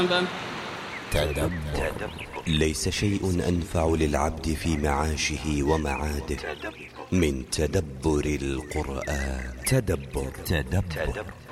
تدبر. ليس شيء أنفع للعبد في معاشه ومعاده من تدبر القرآن. تدبر.